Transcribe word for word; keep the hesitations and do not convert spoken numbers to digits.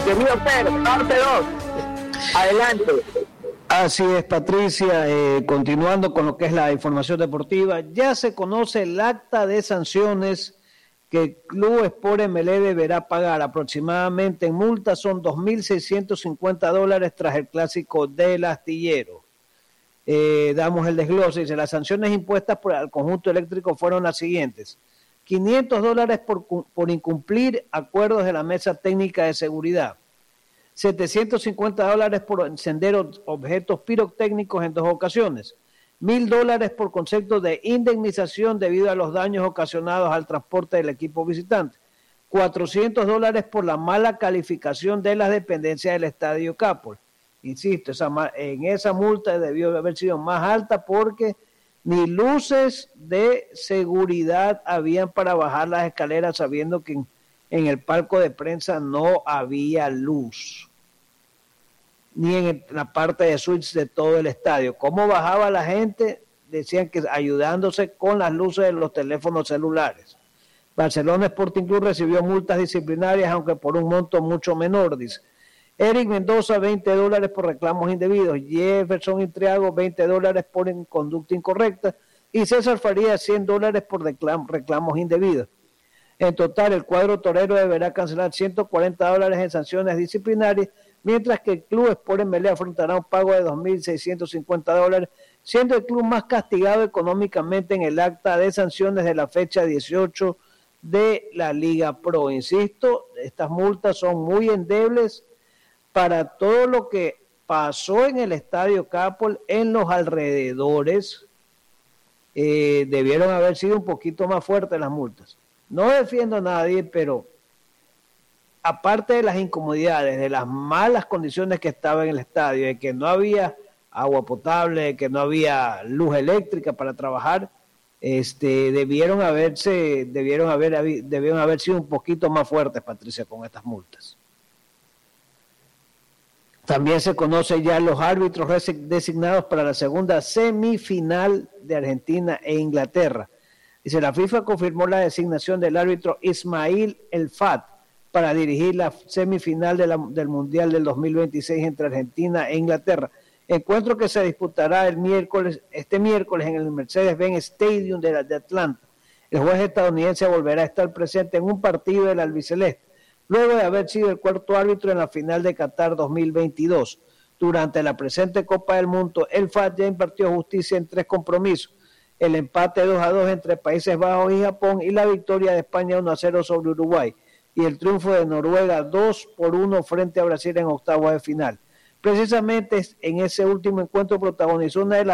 querido Pedro, parte dos. Adelante. Así es, Patricia, eh, continuando con lo que es la información deportiva, ya se conoce el acta de sanciones que el Club Sport M L E deberá pagar. Aproximadamente en multa son dos mil seiscientos cincuenta dólares tras el clásico del Astillero. Eh, damos el desglose. Dice, las sanciones impuestas por el conjunto eléctrico fueron las siguientes: quinientos dólares por, por incumplir acuerdos de la mesa técnica de seguridad, setecientos cincuenta dólares por encender objetos pirotécnicos en dos ocasiones, mil dólares por concepto de indemnización debido a los daños ocasionados al transporte del equipo visitante, cuatrocientos dólares por la mala calificación de las dependencias del Estadio Capol. Insisto, esa, en esa multa debió haber sido más alta porque ni luces de seguridad habían para bajar las escaleras, sabiendo que en, en el palco de prensa no había luz, ni en el, la parte de suites de todo el estadio. ¿Cómo bajaba la gente? Decían que ayudándose con las luces de los teléfonos celulares. Barcelona Sporting Club recibió multas disciplinarias, aunque por un monto mucho menor, dice. Eric Mendoza, veinte dólares por reclamos indebidos. Jefferson Intriago, veinte dólares por conducta incorrecta. Y César Farías, cien dólares por reclam- reclamos indebidos. En total, el cuadro torero deberá cancelar ciento cuarenta dólares en sanciones disciplinarias, mientras que el Club Sport M L E afrontará un pago de dos mil seiscientos cincuenta dólares, siendo el club más castigado económicamente en el acta de sanciones de la fecha dieciocho de la Liga Pro. Insisto, estas multas son muy endebles para todo lo que pasó en el Estadio Capol, en los alrededores. Eh, debieron haber sido un poquito más fuertes las multas. No defiendo a nadie, pero aparte de las incomodidades, de las malas condiciones que estaba en el estadio, de que no había agua potable, de que no había luz eléctrica para trabajar, este, debieron haberse, debieron haber, debieron haber sido un poquito más fuertes, Patricia, con estas multas. También se conocen ya los árbitros designados para la segunda semifinal de Argentina e Inglaterra. Dice, la FIFA confirmó la designación del árbitro Ismail El Fat para dirigir la semifinal de la, del Mundial del dos mil veintiséis entre Argentina e Inglaterra. Encuentro que se disputará el miércoles, este miércoles en el Mercedes-Benz Stadium de, la, de Atlanta. El juez estadounidense volverá a estar presente en un partido del albiceleste, luego de haber sido el cuarto árbitro en la final de Qatar dos mil veintidós. Durante la presente Copa del Mundo, El Fat ya impartió justicia en tres compromisos: el empate dos a dos entre Países Bajos y Japón, y la victoria de España uno a cero sobre Uruguay, y el triunfo de Noruega dos por uno frente a Brasil en octavos de final. Precisamente en ese último encuentro protagonizó una de las